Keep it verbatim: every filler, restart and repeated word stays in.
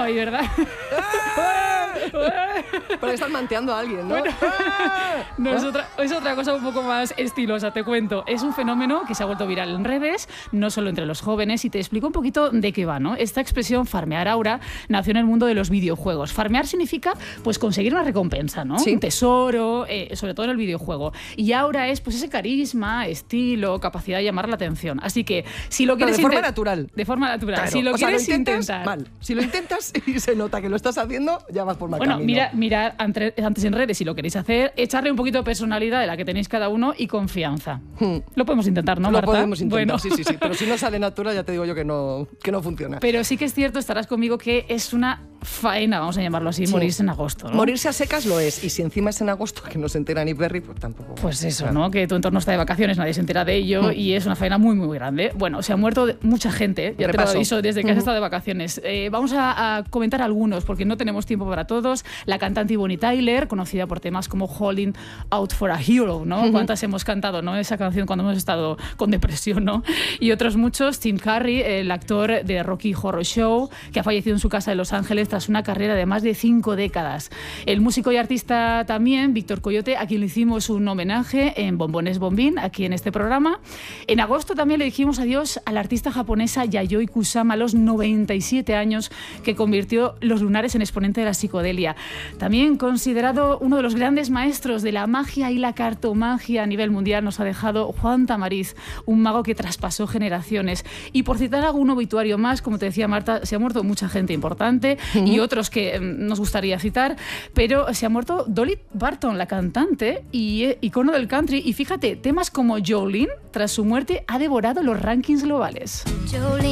ahí, ¿verdad? Pero estás manteando a alguien, ¿no? Bueno, no, es otra, es otra cosa un poco más estilosa, te cuento. Es un fenómeno que se ha vuelto viral en redes, no solo entre los jóvenes, y te explico un poquito de qué va, ¿no? Esta expresión farmear aura nació en el mundo de los videojuegos. Farmear significa, pues, conseguir una recompensa, ¿no? Sí. Un tesoro, eh, sobre todo en el videojuego. Y aura es, pues, ese carisma, estilo, capacidad de llamar la atención. Así que, si lo quieres... de forma intent- natural. De forma natural. Claro. Si lo o sea, quieres lo intentas, intentar... mal. Si lo intentas y se nota que lo estás haciendo, ya vas por mal Bueno, camino. mira, mira antes en redes si lo queréis hacer, echarle un poquito de personalidad de la que tenéis cada uno y confianza. Hmm. Lo podemos intentar, ¿no, Lo Marta? podemos intentar, Bueno. sí, sí, sí. Pero si no sale natural, ya te digo yo que no, que no funciona. Pero sí que es cierto, estarás conmigo, que es una faena, vamos a llamarlo así, Sí. morirse en agosto, ¿no? Morirse a secas lo es. Y si encima es en agosto, que no se entera ni Berry, pues tampoco. Pues eso, claro. ¿no? Que tu entorno está de vacaciones, nadie se entera de ello Mm. y es una faena muy, muy grande. Bueno, se ha muerto de- mucha gente, ya te Repaso. lo aviso, desde que has Mm. estado de vacaciones. Eh, vamos a, a comentar algunos, porque no tenemos tiempo para todos. La cantante Bonnie Tyler, conocida por temas como Holding Out for a Hero, ¿no? Mm-hmm. ¿Cuántas hemos cantado, no? Esa canción cuando hemos estado con depresión, ¿no? Y otros muchos. Tim Curry, el actor de Rocky Horror Show, que ha fallecido en su casa de Los Ángeles tras una carrera de más de cinco décadas. El músico y artista también, Víctor Coyote, a quien le hicimos un homenaje en Bombones Bombín, aquí en este programa. En agosto también le dijimos adiós a la artista japonesa Yayoi Kusama, a los noventa y siete años, que convirtió los lunares en exponente de la psicodelia. También considerado uno de los grandes maestros de la magia y la cartomagia a nivel mundial, nos ha dejado Juan Tamariz, un mago que traspasó generaciones. Y por citar algún obituario más, como te decía Marta, se ha muerto mucha gente importante y otros que eh, nos gustaría citar, pero se ha muerto Dolly Parton, la cantante y eh, icono del country. Y fíjate, temas como Jolene, tras su muerte, ha devorado los rankings globales. Jolene.